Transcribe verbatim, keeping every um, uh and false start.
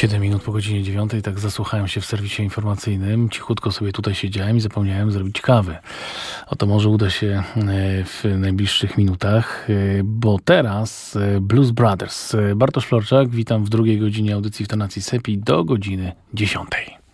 siedem minut po godzinie dziewiątej, tak zasłuchałem się w serwisie informacyjnym. Cichutko sobie tutaj siedziałem i zapomniałem zrobić kawy. Oto może uda się w najbliższych minutach, bo teraz Blues Brothers. Bartosz Florczak, witam w drugiej godzinie audycji w tonacji Sepi do godziny dziesiątej.